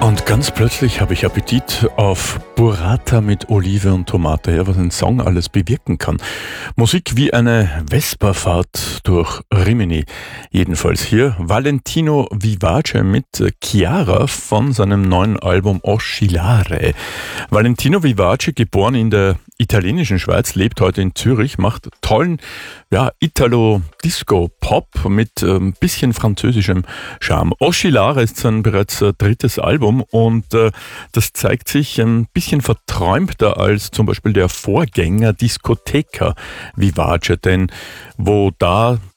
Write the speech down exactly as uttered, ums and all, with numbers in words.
Und ganz plötzlich habe ich Appetit auf Burrata mit Olive und Tomate, ja, was ein Song alles bewirken kann. Musik wie eine Vesperfahrt durch Rimini. Jedenfalls hier Valentino Vivace mit Chiara von seinem neuen Album Oscillare. Valentino Vivace, geboren in der italienischen Schweiz, lebt heute in Zürich, macht tollen, ja, Italo-Disco-Pop mit ein ähm, bisschen französischem Charme. Oscillare ist sein bereits äh, drittes Album und äh, das zeigt sich ein bisschen verträumter als zum Beispiel der Vorgänger Discoteca Vivace, denn wo da